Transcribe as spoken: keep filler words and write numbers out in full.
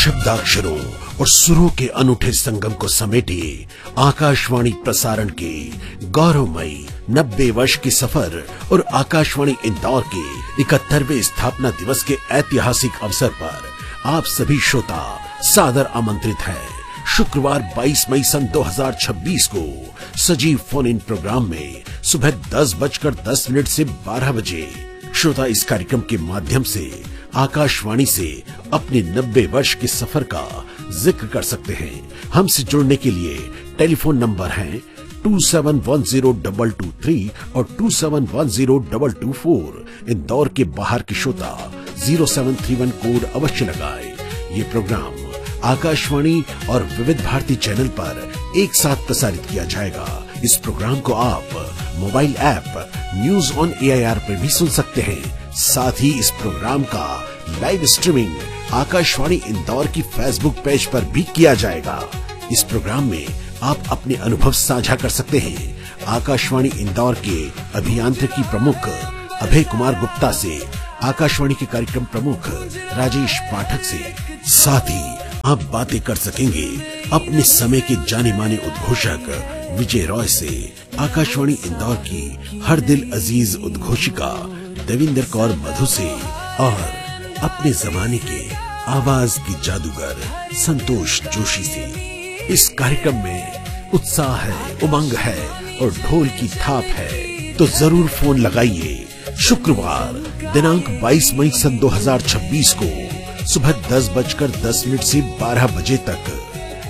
शब्दाक्षरों और सुरों के अनूठे संगम को समेटिए आकाशवाणी प्रसारण के गौरवमयी नब्बे वर्ष की सफर और आकाशवाणी इंदौर के इकहत्तरवें स्थापना दिवस के ऐतिहासिक अवसर पर आप सभी श्रोता सादर आमंत्रित हैं। शुक्रवार बाईस मई सन दो हज़ार छब्बीस को सजीव फोन इन प्रोग्राम में सुबह दस बजकर दस मिनट से बारह बजे श्रोता इस कार्यक्रम के माध्यम से आकाशवाणी से अपने नब्बे वर्ष के सफर का जिक्र कर सकते हैं। हमसे जुड़ने के लिए टेलीफोन नंबर हैं to seven one zero double two three और to seven one zero double two four. Indore के बाहर के श्रोता zero seven three one code अवश्य लगाए। ये प्रोग्राम आकाशवाणी और विविध भारती चैनल पर एक साथ प्रसारित किया जाएगा। इस प्रोग्राम को आप mobile app news on A I R पर भी सुन सकते हैं। साथ ही इस प्रोग्राम का लाइव स्ट्रीमिंग आकाशवाणी इंदौर की फेसबुक पेज पर भी किया जाएगा। इस प्रोग्राम में आप अपने अनुभव साझा कर सकते हैं। आकाशवाणी इंदौर के अभियांत्रिकी प्रमुख अभय कुमार गुप्ता से, आकाशवाणी के कार्यक्रम प्रमुख राजेश पाठक से, साथ ही आप बातें कर सकेंगे अपने समय के जाने माने उद्घोषक विजय रॉय से, आकाशवाणी इंदौर की हर दिल अजीज उद्घोषिका देविंदर कौर मधु से और अपने जमाने के आवाज की जादूगर संतोष जोशी से। इस कार्यक्रम में उत्साह है, उमंग है और ढोल की थाप है, तो जरूर फोन लगाइए। शुक्रवार दिनांक बाईस मई सन दो हज़ार छब्बीस को सुबह दस बजकर दस मिनट से बारह बजे तक